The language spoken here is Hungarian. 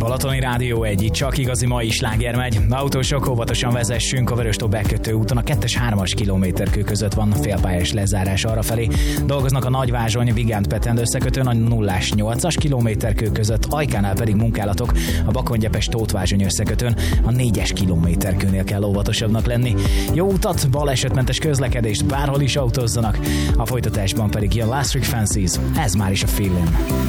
Balatoni Rádió 1, itt csak igazi mai sláger megy. Autósok, óvatosan vezessünk, a Vöröstó bekötő úton a 2-3-as kilométerkő között van félpályás lezárás arrafelé. Dolgoznak a Nagyvázsony Vigánt Petend összekötőn a 0-8-as kilométerkő között, Ajkánál pedig munkálatok a Bakongyepes Tóthvázsony összekötőn a 4-es kilométerkőnél kell óvatosabbnak lenni. Jó utat, balesetmentes közlekedést, bárhol is autózzanak. A folytatásban pedig jön Last Week Fancies, ez már is a Feeling.